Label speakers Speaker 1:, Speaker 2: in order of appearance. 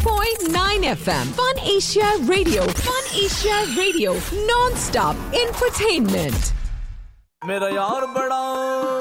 Speaker 1: 101.9 FM. Fun Asia Radio. Fun Asia Radio. Non-stop infotainment.
Speaker 2: मेरा यार बड़ा